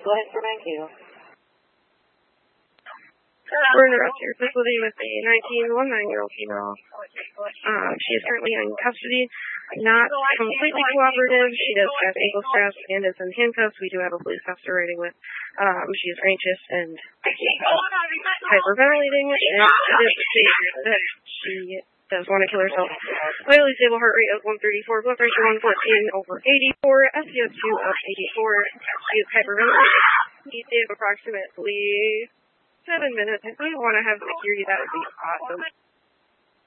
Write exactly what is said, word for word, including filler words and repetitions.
Go ahead, sir. Thank you. We're in a rescue facility with a nineteen, one nine-year-old female. Um, she is currently in custody, not completely cooperative. She does have ankle straps and is in handcuffs. We do have a police officer riding with. Um, she is anxious and hyperventilating, and it is clear that she does want to kill herself. Vitally stable heart rate of one thirty-four, blood pressure one fourteen over eighty-four, S C O two of eighty-four. She is hyperventilating. Each day of approximately seven minutes. If we want to have security, that would be awesome.